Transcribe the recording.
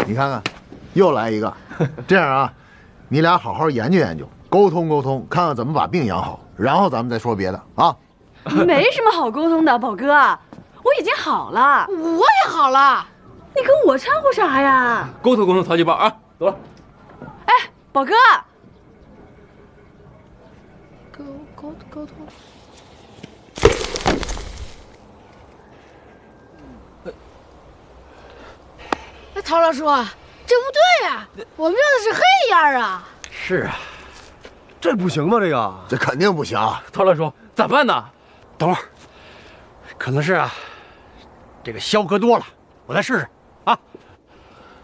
你看看，又来一个。这样啊，你俩好好研究研究，沟通沟通，看看怎么把病养好，然后咱们再说别的啊。 没什么好沟通的，宝哥，我已经好了， 我也好了。 你跟我掺和啥呀？ 沟通沟通，曹劲爆啊，走了。 哎，宝哥， 沟通。哎，陶老叔，这不对呀，我们要的是黑烟啊。 是啊， 这不行吗？ 这肯定不行。 陶老叔，咋办呢？ 等会儿，可能是啊，这个消哥多了，我再试试。